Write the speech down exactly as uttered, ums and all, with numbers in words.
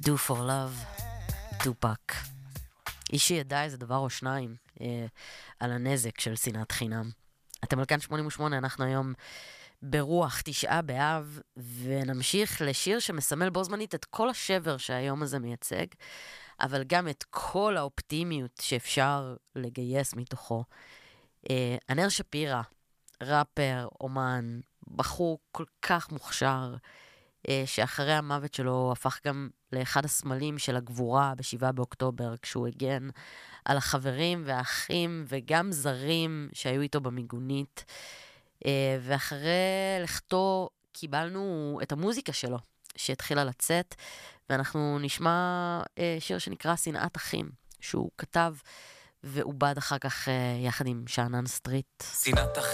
Do for love, טופק. איש שידע איזה דבר או שניים אה, על הנזק של שנאת חינם. אתם על כאן שמונים ושמונה, אנחנו היום ברוח תשעה באב, ונמשיך לשיר שמסמל בו זמנית את כל השבר שהיום הזה מייצג, אבל גם את כל האופטימיות שאפשר לגייס מתוכו. אה, ענר שפירא, ראפר, אומן, בחור כל כך מוכשר, שאחרי המוות שלו הפך גם לאחד הסמלים של הגבורה בשבעה באוקטובר, כשהוא הגן על החברים והאחים וגם זרים שהיו איתו במיגונית. ואחרי לכתו קיבלנו את המוזיקה שלו שהתחילה לצאת, ואנחנו נשמע שיר שנקרא שנאת אחים, שהוא כתב ועובד אחר כך יחד עם שאנן סטריט. שנאת אחים